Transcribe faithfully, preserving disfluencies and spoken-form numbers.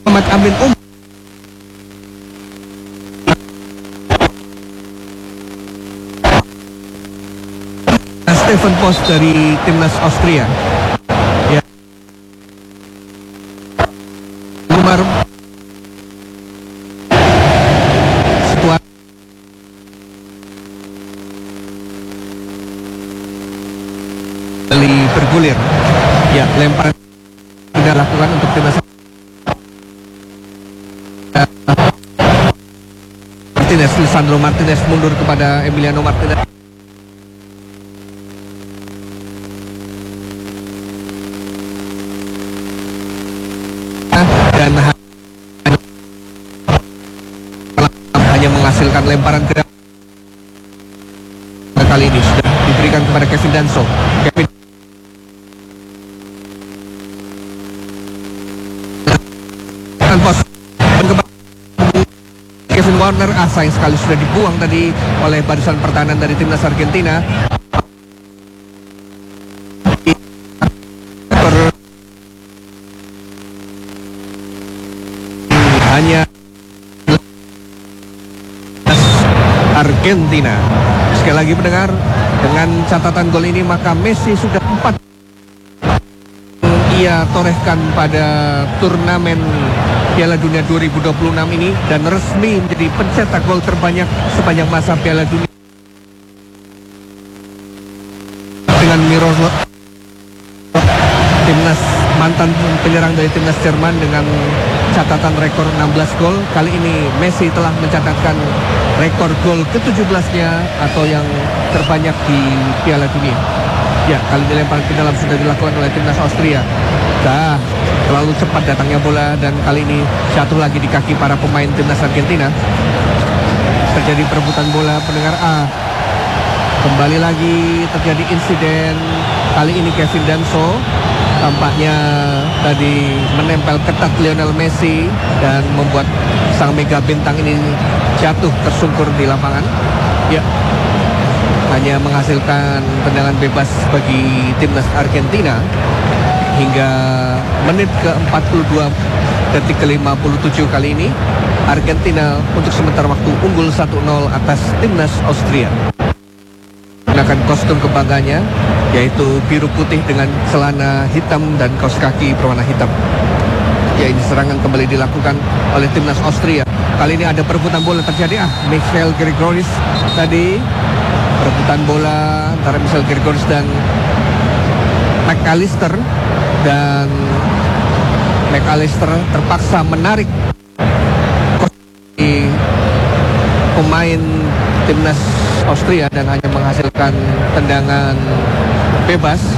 Muhammad Amin Um Stefan Post dari timnas Austria. Ya. Umar situasi kali bergulir. Ya, lemparan tidak lakukan untuk timnas Martinez. Lisandro Martinez mundur kepada Emiliano Martinez. Dan hanya menghasilkan lemparan ke kali ini sudah diberikan kepada Kevin Danso. Kevin Kevin Warner, ah sayang sekali sudah dibuang tadi oleh barisan pertahanan dari timnas Argentina. Hanya Argentina. Sekali lagi mendengar, dengan catatan gol ini maka Messi sudah empat ia torehkan pada turnamen Piala Dunia dua ribu dua puluh enam ini dan resmi menjadi pencetak gol terbanyak sepanjang masa Piala Dunia dengan Miroslav, timnas mantan penyerang dari timnas Jerman, dengan catatan rekor enam belas gol. Kali ini Messi telah mencatatkan rekor gol ke tujuh belas-nya atau yang terbanyak di Piala Dunia. Ya, kali ini lempar ke dalam sudah dilakukan oleh timnas Austria. Dah, terlalu cepat datangnya bola dan kali ini jatuh lagi di kaki para pemain timnas Argentina. Terjadi perebutan bola, pendengar A. Kembali lagi terjadi insiden. Kali ini Kevin Danso tampaknya tadi menempel ketat Lionel Messi dan membuat sang mega bintang ini jatuh tersungkur di lapangan. Ya, hanya menghasilkan tendangan bebas bagi timnas Argentina hingga menit ke empat puluh dua detik ke lima puluh tujuh. Kali ini Argentina untuk sementara waktu unggul satu nol atas timnas Austria. Gunakan kostum kebanggaannya yaitu biru putih dengan celana hitam dan kaos kaki berwarna hitam. Ya, ini serangan kembali dilakukan oleh timnas Austria. Kali ini ada perebutan bola terjadi. Ah, Michael Gregoris tadi perebutan bola antara Michael Gregoris dan McAllister, dan McAllister terpaksa menarik pemain timnas Austria dan hanya menghasilkan tendangan bebas.